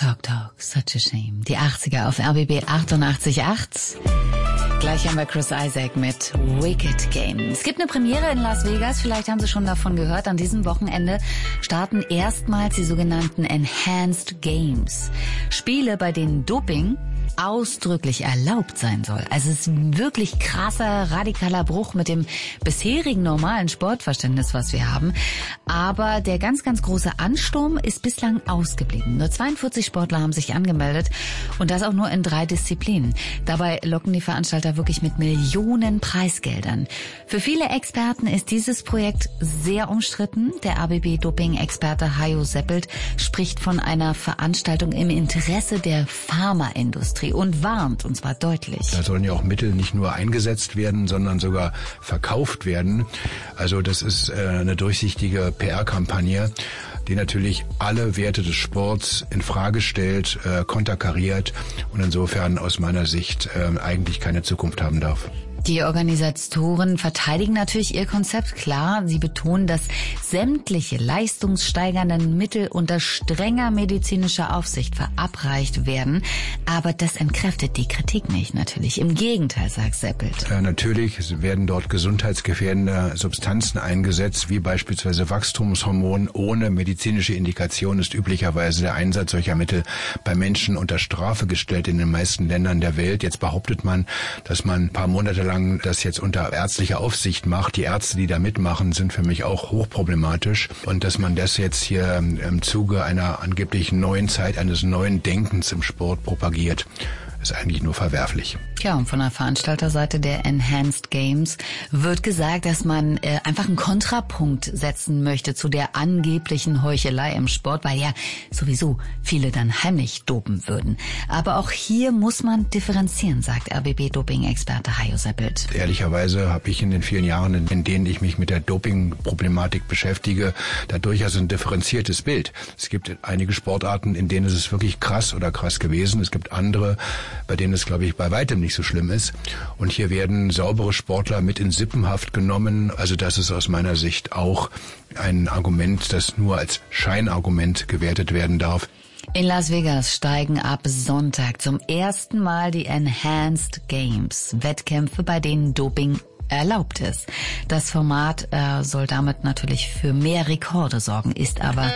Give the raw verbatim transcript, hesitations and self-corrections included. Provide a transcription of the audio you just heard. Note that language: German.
Talk Talk, such a shame. Die achtziger auf R B B achtundachtzig Komma acht. Gleich haben wir Chris Isaak mit Wicked Game. Es gibt eine Premiere in Las Vegas, vielleicht haben Sie schon davon gehört. An diesem Wochenende starten erstmals die sogenannten Enhanced Games. Spiele, bei denen Doping ausdrücklich erlaubt sein soll. Also es ist ein wirklich krasser, radikaler Bruch mit dem bisherigen normalen Sportverständnis, was wir haben. Aber der ganz, ganz große Ansturm ist bislang ausgeblieben. Nur zweiundvierzig Sportler haben sich angemeldet und das auch nur in drei Disziplinen. Dabei locken die Veranstalter wirklich mit Millionen Preisgeldern. Für viele Experten ist dieses Projekt sehr umstritten. Der R B B-Doping-Experte Hajo Seppelt spricht von einer Veranstaltung im Interesse der Pharmaindustrie und warnt, und zwar deutlich. Da sollen ja auch Mittel nicht nur eingesetzt werden, sondern sogar verkauft werden. Also das ist äh, eine durchsichtige P R-Kampagne, die natürlich alle Werte des Sports in Frage stellt, äh, konterkariert und insofern aus meiner Sicht äh, eigentlich keine Zukunft haben darf. Die Organisatoren verteidigen natürlich ihr Konzept, klar. Sie betonen, dass sämtliche leistungssteigernden Mittel unter strenger medizinischer Aufsicht verabreicht werden. Aber das entkräftet die Kritik nicht, natürlich. Im Gegenteil, sagt Seppelt. Ja, natürlich werden dort gesundheitsgefährdende Substanzen eingesetzt, wie beispielsweise Wachstumshormon. Ohne medizinische Indikation ist üblicherweise der Einsatz solcher Mittel bei Menschen unter Strafe gestellt in den meisten Ländern der Welt. Jetzt behauptet man, dass man ein paar Monate lang das jetzt unter ärztlicher Aufsicht macht. Die Ärzte, die da mitmachen, sind für mich auch hochproblematisch. Und dass man das jetzt hier im Zuge einer angeblichen neuen Zeit, eines neuen Denkens im Sport propagiert, ist eigentlich nur verwerflich. Ja, und von der Veranstalterseite der Enhanced Games wird gesagt, dass man äh, einfach einen Kontrapunkt setzen möchte zu der angeblichen Heuchelei im Sport, weil ja sowieso viele dann heimlich dopen würden. Aber auch hier muss man differenzieren, sagt R B B-Doping-Experte Hajo Seppelt. Ehrlicherweise habe ich in den vielen Jahren, in denen ich mich mit der Doping-Problematik beschäftige, da durchaus ein differenziertes Bild. Es gibt einige Sportarten, in denen ist es wirklich krass oder krass gewesen. Es gibt andere, bei denen es, glaube ich, bei weitem nicht so schlimm ist. Und hier werden saubere Sportler mit in Sippenhaft genommen. Also das ist aus meiner Sicht auch ein Argument, das nur als Scheinargument gewertet werden darf. In Las Vegas steigen ab Sonntag zum ersten Mal die Enhanced Games, Wettkämpfe, bei denen Doping erlaubt ist. Das Format äh, soll damit natürlich für mehr Rekorde sorgen, ist aber